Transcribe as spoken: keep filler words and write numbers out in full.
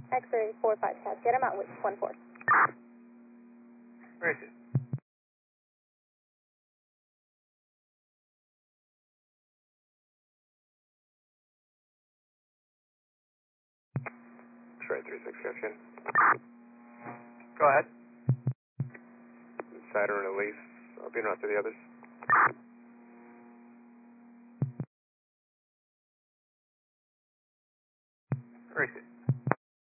X-ray four five, Cas. Get him out with one four. Where is it? X-ray three six, Cascade. Go ahead. Saturn and Elise. I'll be out to the others. Where is it?